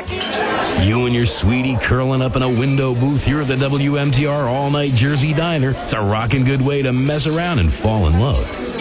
You and your sweetie curling up in a window booth here at the WMTR All-Night Jersey Diner. It's a rockin' good way to mess around and fall in love.